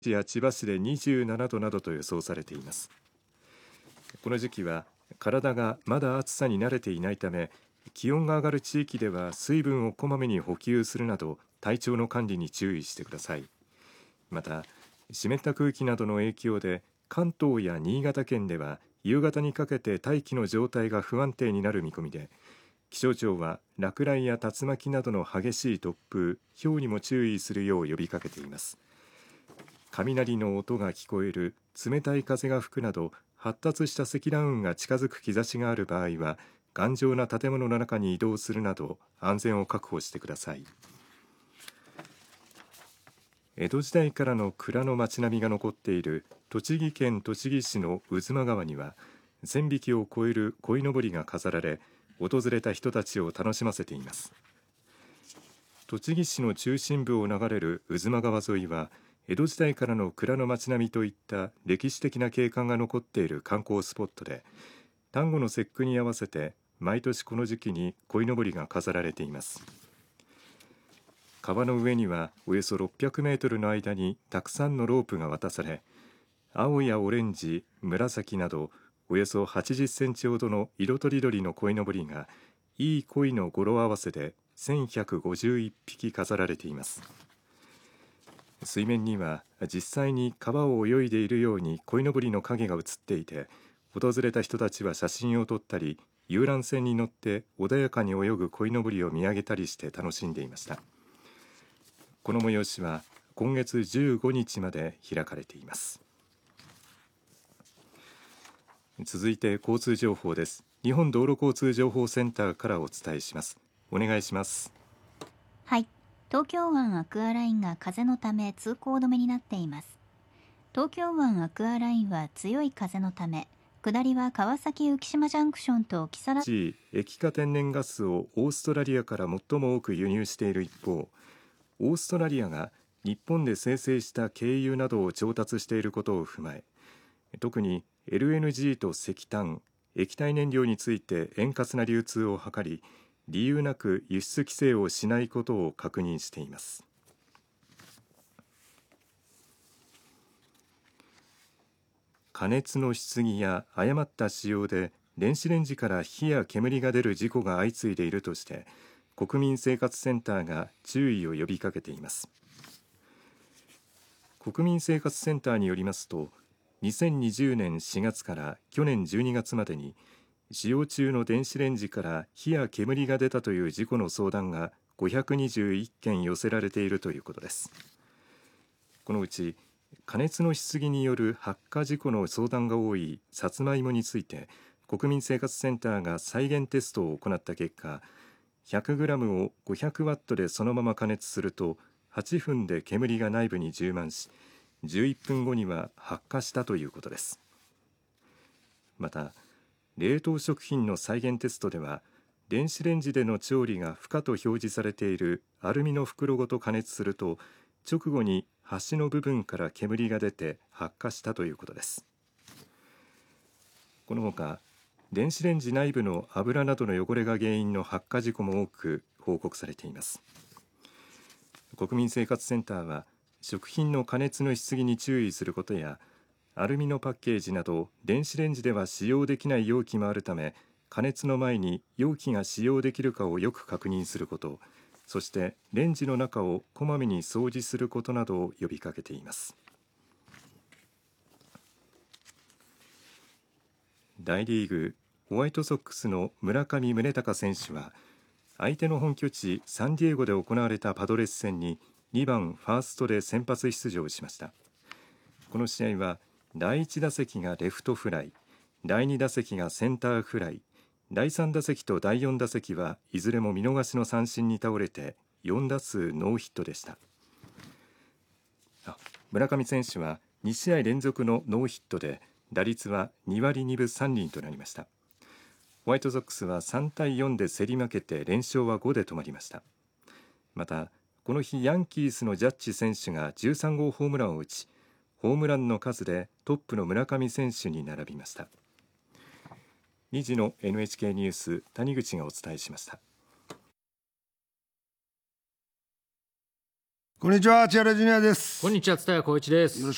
や千葉市で27度などと予想されています。この時期は体がまだ暑さに慣れていないため、気温が上がる地域では水分をこまめに補給するなど体調の管理に注意してください。また湿った空気などの影響で関東や新潟県では夕方にかけて大気の状態が不安定になる見込みで、気象庁は落雷や竜巻などの激しい突風、雹にも注意するよう呼びかけています。雷の音が聞こえる、冷たい風が吹くなど発達した積乱雲が近づく兆しがある場合は頑丈な建物の中に移動するなど安全を確保してください。江戸時代からの蔵の町並みが残っている栃木県栃木市の宇都川には1000匹を超える鯉のぼりが飾られ、訪れた人たちを楽しませています。栃木市の中心部を流れる宇都川沿いは江戸時代からの蔵の町並みといった歴史的な景観が残っている観光スポットで、端午の節句に合わせて毎年この時期に鯉のぼりが飾られています。川の上にはおよそ600メートルの間にたくさんのロープが渡され、青やオレンジ、紫などおよそ80センチほどの色とりどりの鯉のぼりがいい鯉の語呂合わせで1151匹飾られています。水面には実際に川を泳いでいるように鯉のぼりの影が映っていて、訪れた人たちは写真を撮ったり、遊覧船に乗って穏やかに泳ぐ鯉のぼりを見上げたりして楽しんでいました。この催しは今月15日まで開かれています。続いて交通情報です。日本道路交通情報センターからお伝えします。お願いします。 はい、東京湾アクアラインが風のため通行止めになっています。東京湾アクアラインは強い風のため、下りは川崎浮島ジャンクションと木更津液化天然ガスをオーストラリアから最も多く輸入している一方、オーストラリアが日本で生成した軽油などを調達していることを踏まえ、特に LNG と石炭、液体燃料について円滑な流通を図り、理由なく輸出規制をしないことを確認しています。加熱のしすぎや誤った使用で電子レンジから火や煙が出る事故が相次いでいるとして、国民生活センターが注意を呼びかけています。国民生活センターによりますと、2020年4月から去年12月までに使用中の電子レンジから火や煙が出たという事故の相談が521件寄せられているということです。このうち加熱のしすぎによる発火事故の相談が多いさつまいもについて、国民生活センターが再現テストを行った結果、100g を500ワットでそのまま加熱すると8分で煙が内部に充満し、11分後には発火したということです。また冷凍食品の再現テストでは、電子レンジでの調理が不可と表示されているアルミの袋ごと加熱すると、直後に端の部分から煙が出て発火したということです。このほか電子レンジ内部の油などの汚れが原因の発火事故も多く報告されています。国民生活センターは食品の加熱のしすぎに注意することや、アルミのパッケージなど電子レンジでは使用できない容器もあるため、加熱の前に容器が使用できるかをよく確認すること、そしてレンジの中をこまめに掃除することなどを呼びかけています。大リーグホワイトソックスの村上宗隆選手は、相手の本拠地サンディエゴで行われたパドレス戦に2番ファーストで先発出場しました。この試合は第1打席がレフトフライ、第2打席がセンターフライ、第3打席と第4打席はいずれも見逃しの三振に倒れて4打数ノーヒットでした。村上選手は2試合連続のノーヒットで、打率は2割2分3厘となりました。ホワイトソックスは3対4で競り負けて連勝は5で止まりました。またこの日ヤンキースのジャッジ選手が13号ホームランを打ち、ホームランの数でトップの村上選手に並びました。2時の NHK ニュース、谷口がお伝えしました。 こんにちは、千原ジュニアです。 こんにちは、蔦谷光一です。 よろしく